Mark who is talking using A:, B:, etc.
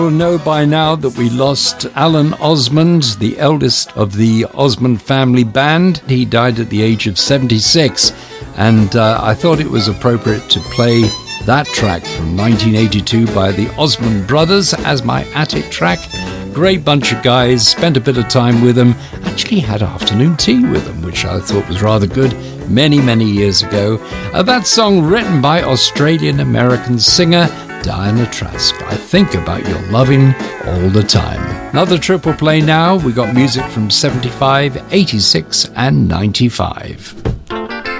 A: You'll know by now that we lost Alan Osmond, the eldest of the Osmond family band. He died at the age of 76, and I thought it was appropriate to play that track from 1982 by the Osmond Brothers as my attic track. Great bunch of guys, spent a bit of time with them, actually had afternoon tea with them, which I thought was rather good many years ago. That song written by Australian-American singer Diana Trask. I think about your loving all the time. Another triple play now. We got music from 75, 86 and 95.